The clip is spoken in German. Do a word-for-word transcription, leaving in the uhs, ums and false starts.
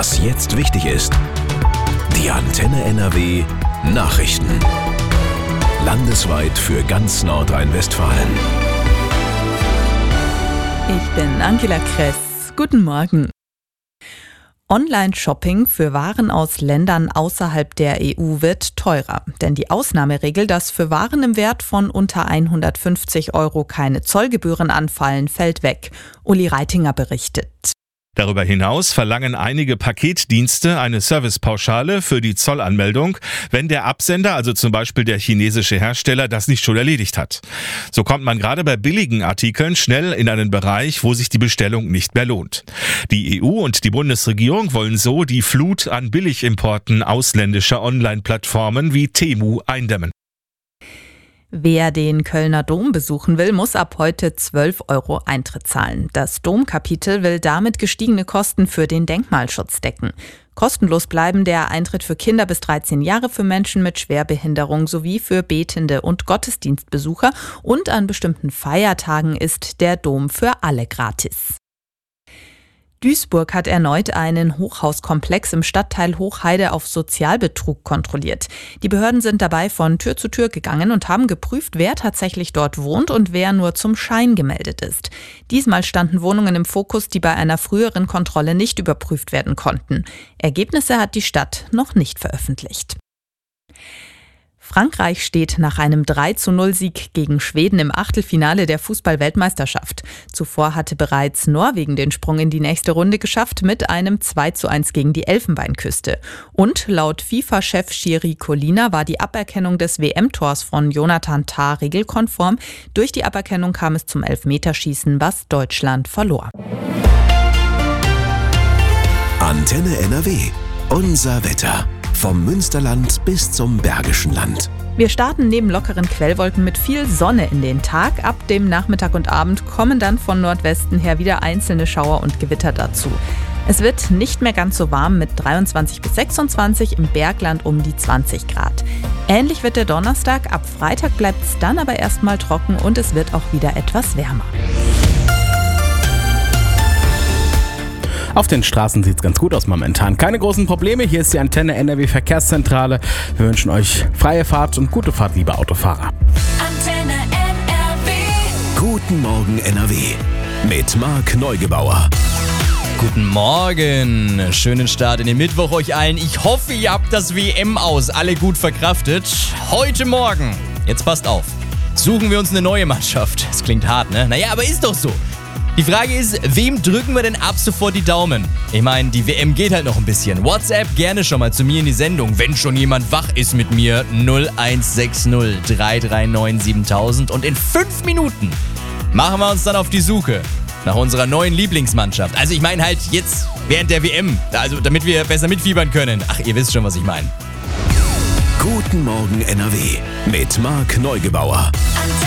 Was jetzt wichtig ist. Die Antenne N R W Nachrichten. Landesweit für ganz Nordrhein-Westfalen. Ich bin Angela Kress. Guten Morgen. Online-Shopping für Waren aus Ländern außerhalb der E U wird teurer. Denn die Ausnahmeregel, dass für Waren im Wert von unter hundertfünfzig Euro keine Zollgebühren anfallen, fällt weg. Uli Reitinger berichtet. Darüber hinaus verlangen einige Paketdienste eine Servicepauschale für die Zollanmeldung, wenn der Absender, also zum Beispiel der chinesische Hersteller, das nicht schon erledigt hat. So kommt man gerade bei billigen Artikeln schnell in einen Bereich, wo sich die Bestellung nicht mehr lohnt. Die E U und die Bundesregierung wollen so die Flut an Billigimporten ausländischer Online-Plattformen wie Temu eindämmen. Wer den Kölner Dom besuchen will, muss ab heute zwölf Euro Eintritt zahlen. Das Domkapitel will damit gestiegene Kosten für den Denkmalschutz decken. Kostenlos bleiben der Eintritt für Kinder bis dreizehn Jahre, für Menschen mit Schwerbehinderung sowie für Betende und Gottesdienstbesucher. Und an bestimmten Feiertagen ist der Dom für alle gratis. Duisburg hat erneut einen Hochhauskomplex im Stadtteil Hochheide auf Sozialbetrug kontrolliert. Die Behörden sind dabei von Tür zu Tür gegangen und haben geprüft, wer tatsächlich dort wohnt und wer nur zum Schein gemeldet ist. Diesmal standen Wohnungen im Fokus, die bei einer früheren Kontrolle nicht überprüft werden konnten. Ergebnisse hat die Stadt noch nicht veröffentlicht. Frankreich steht nach einem drei zu null Sieg gegen Schweden im Achtelfinale der Fußball-Weltmeisterschaft. Zuvor hatte bereits Norwegen den Sprung in die nächste Runde geschafft mit einem zwei zu eins gegen die Elfenbeinküste. Und laut FIFA-Chef Jiri Kolina war die Aberkennung des W M-Tors von Jonathan Tah regelkonform. Durch die Aberkennung kam es zum Elfmeterschießen, was Deutschland verlor. Antenne N R W. Unser Wetter. Vom Münsterland bis zum Bergischen Land. Wir starten neben lockeren Quellwolken mit viel Sonne in den Tag. Ab dem Nachmittag und Abend kommen dann von Nordwesten her wieder einzelne Schauer und Gewitter dazu. Es wird nicht mehr ganz so warm mit dreiundzwanzig bis sechsundzwanzig, im Bergland um die zwanzig Grad. Ähnlich wird der Donnerstag, ab Freitag bleibt es dann aber erstmal trocken und es wird auch wieder etwas wärmer. Auf den Straßen sieht es ganz gut aus momentan. Keine großen Probleme. Hier ist die Antenne N R W Verkehrszentrale. Wir wünschen euch freie Fahrt und gute Fahrt, liebe Autofahrer. Antenne N R W. Guten Morgen N R W mit Marc Neugebauer. Guten Morgen. Schönen Start in den Mittwoch euch allen. Ich hoffe, ihr habt das W M aus alle gut verkraftet. Heute Morgen, jetzt passt auf, suchen wir uns eine neue Mannschaft. Das klingt hart, ne? Naja, aber ist doch so. Die Frage ist, wem drücken wir denn ab sofort die Daumen? Ich meine, die W M geht halt noch ein bisschen. WhatsApp gerne schon mal zu mir in die Sendung, wenn schon jemand wach ist mit mir. null eins sechs null drei drei neun siebentausend. Und in fünf Minuten machen wir uns dann auf die Suche nach unserer neuen Lieblingsmannschaft. Also ich meine halt jetzt während der W M, also damit wir besser mitfiebern können. Ach, ihr wisst schon, was ich meine. Guten Morgen N R W mit Marc Neugebauer.